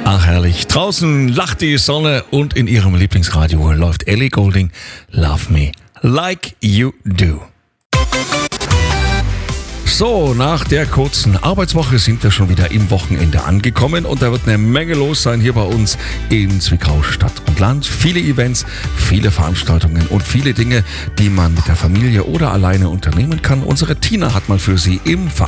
Ach herrlich, draußen lacht die Sonne und in ihrem Lieblingsradio läuft Ellie Goulding, Love Me Like You Do. So, nach der kurzen Arbeitswoche sind wir schon wieder im Wochenende angekommen und da wird eine Menge los sein hier bei uns in Zwickau Stadt und Land. Viele Events, viele Veranstaltungen und viele Dinge, die man mit der Familie oder alleine unternehmen kann. Unsere Tina hat mal für Sie im